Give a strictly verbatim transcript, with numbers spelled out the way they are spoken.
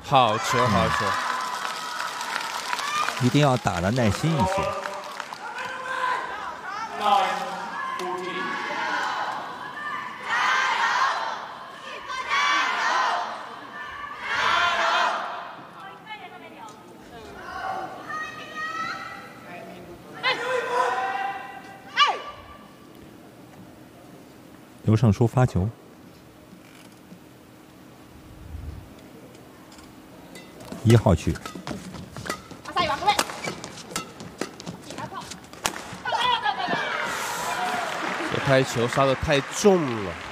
好球，好球！ 一定要打得耐心一些。刘胜书发球。 一号区， 这拍球杀得太重了。